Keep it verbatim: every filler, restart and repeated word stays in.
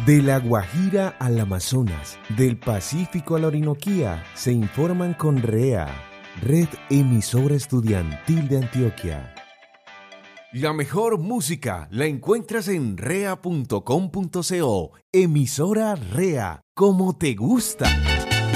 De La Guajira al Amazonas, del Pacífico a la Orinoquía, se informan con REA, Red Emisora Estudiantil de Antioquia. La mejor música la encuentras en rea punto com punto co. Emisora REA, como te gusta.